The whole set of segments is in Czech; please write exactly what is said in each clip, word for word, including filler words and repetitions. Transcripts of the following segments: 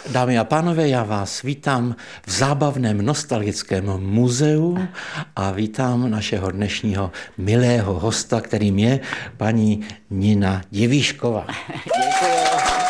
Dámy a pánové, já vás vítám v zábavném nostalgickém muzeu a vítám našeho dnešního milého hosta, kterým je paní Nina Divíšková. Děkuji.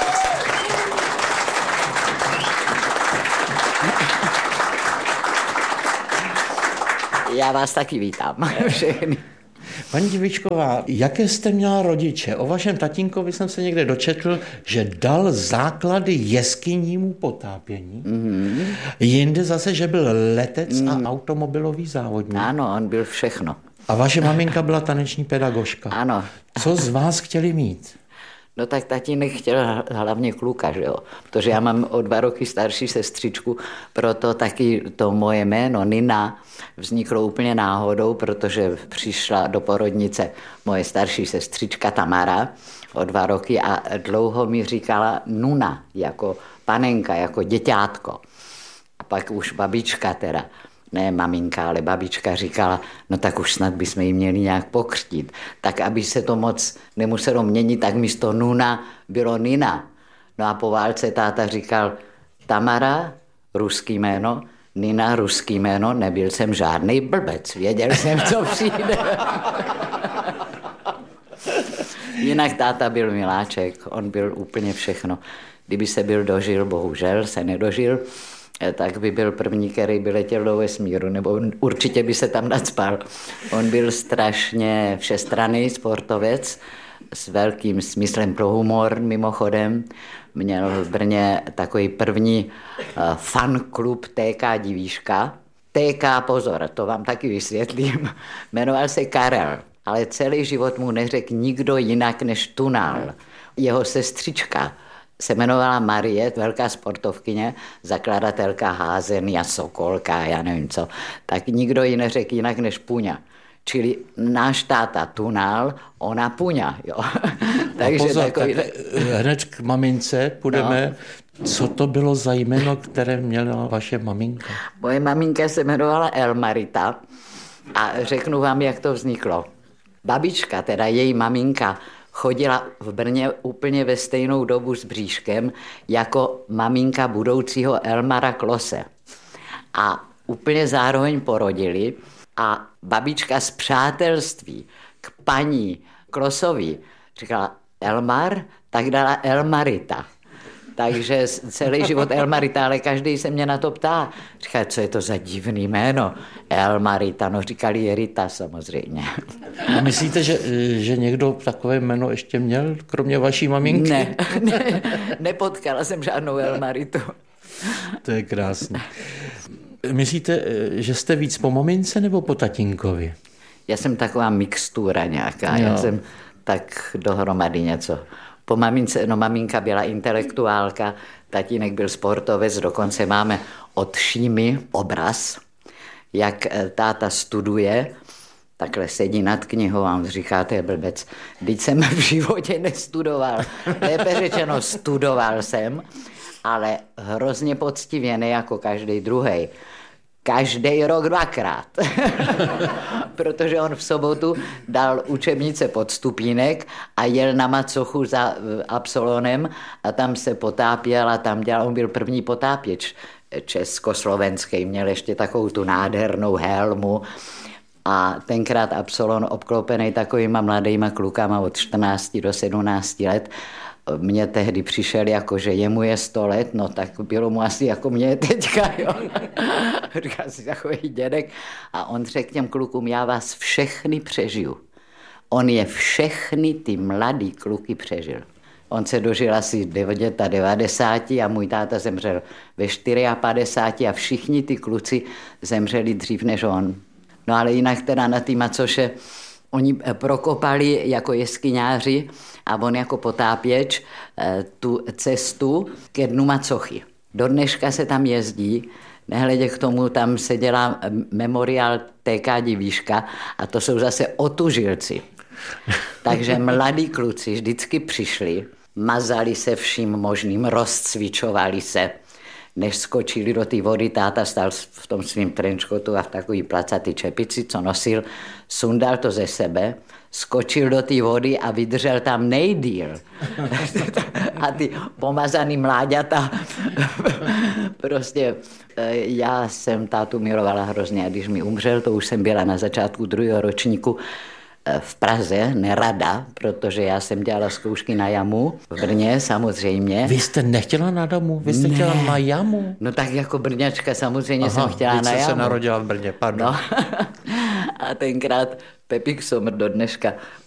Já vás taky vítám všechny. Paní Divíšková, jaké jste měla rodiče? O vašem tatínkovi jsem se někde dočetl, že dal základy jeskynímu potápění. Mm-hmm. Jinde zase, že byl letec mm. a automobilový závodník. Ano, on byl všechno. A vaše maminka byla taneční pedagožka. Ano. Co z vás chtěli mít? No tak tatínek chtěl hlavně kluka, že jo? Protože já mám o dva roky starší sestřičku, proto taky to moje jméno Nina vzniklo úplně náhodou, protože přišla do porodnice moje starší sestřička Tamara o dva roky a dlouho mi říkala Nuna, jako panenka, jako děťátko. A pak už babička teda, ne maminka, ale babička říkala, no tak už snad bychom ji měli nějak pokřtít. Tak aby se to moc nemuselo měnit, tak místo Nuna bylo Nina. No a po válce táta říkal, Tamara, ruský jméno, Nina, ruský jméno, nebyl jsem žádnej blbec, věděl jsem, co přijde. Jinak táta byl miláček, on byl úplně všechno. Kdyby se byl dožil, bohužel se nedožil, tak by byl první, který by letěl do vesmíru, nebo určitě by se tam nacpal. On byl strašně všestranný sportovec s velkým smyslem pro humor mimochodem. Měl v Brně takový první uh, fan klub T K Divíška. T K, pozor, to vám taky vysvětlím, jmenoval se Karel, ale celý život mu neřekl nikdo jinak než Tunal. Jeho sestřička se jmenovala Marie, velká sportovkyně, zakladatelka házení a sokolka, já nevím co, tak nikdo ji neřekl jinak než Puňa. Čili náš táta Tunal, ona Puňa, jo. Takže pozor, takový... tak hned k mamince půjdeme. No. Co to bylo za jméno, které měla vaše maminka? Moje maminka se jmenovala Elmarita a řeknu vám, jak to vzniklo. Babička, teda její maminka, chodila v Brně úplně ve stejnou dobu s bříškem jako maminka budoucího Elmara Klose. A úplně zároveň porodili a babička z přátelství k paní Klosovi říkala Elmar, tak dala Elmarita. Takže celý život Elmarita, ale každý se mě na to ptá. Říká, co je to za divný jméno? Elmarita, no říkali je Rita samozřejmě. A myslíte, že, že někdo takové jméno ještě měl, kromě vaší maminky? Ne, ne, nepotkala jsem žádnou Elmaritu. To je krásné. Myslíte, že jste víc po mamince nebo po tatínkovi? Já jsem taková mixtura nějaká, jo. Já jsem tak dohromady něco. Po mamince, no maminka byla intelektuálka, tatínek byl sportovec, dokonce máme od Šímy obraz, jak táta studuje, takhle sedí nad knihou a on říká, to je blbec, vždyť jsem v životě nestudoval, lépe řečeno studoval jsem, ale hrozně poctivě, ne jako každý druhej. Každý rok dvakrát. Protože on v sobotu dal učebnice pod stupínek a jel na macochu za Absolonem a tam se potápěl a tam dělal, on byl první potápěč československý, měl ještě takovou tu nádhernou helmu a tenkrát Absolon obklopený takovýma mladýma klukama od čtrnácti do sedmnácti let. Mně tehdy přišel jako, že jemu je sto let, no tak bylo mu asi jako mě teďka, jo. Říkal si takový dědek a on řekl těm klukům, já vás všechny přežiju. On je všechny ty mladý kluky přežil. On se dožil asi devadesát devět a můj táta zemřel ve padesáti čtyři a všichni ty kluci zemřeli dřív než on. No ale jinak teda na ty macoše, oni prokopali jako jeskyňáři a on jako potápěč tu cestu ke dnu macochy. Do dneška se tam jezdí, nehledě k tomu tam se dělá memoriál T K Divíška a to jsou zase otužilci. Takže mladí kluci vždycky přišli, mazali se vším možným, rozcvičovali se. než skočili do té vody, táta stál v tom svým trenčkotu a v takový placatý čepici, co nosil, sundal to ze sebe, skočil do té vody a vydržel tam nejdýl. A ty pomazaný mláďata, prostě já jsem tátu milovala hrozně a když mi umřel, to už jsem byla na začátku druhého ročníku v Praze, nerada, protože já jsem dělala zkoušky na jamu, v Brně samozřejmě. Vy jste nechtěla na domu? Vy jste ne. chtěla na jamu? No tak jako Brňačka samozřejmě Aha, jsem chtěla na jamu. Aha, se narodila v Brně, pardon. No. A tenkrát Pepík Somr do dneška